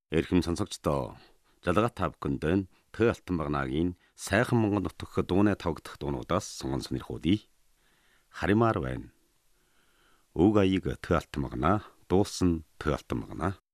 Эрхэм сонсогчдоо жалгаа та бүхэнд Тэ Алтан багнаагийн сайхан Монгол нутагт дууны тавгдах дуунуудаас сонгон сонирхуулъя. Харимаар байна. Уг аяг Тэ Алтан багнаа, дуусан Тэ Алтан багнаа.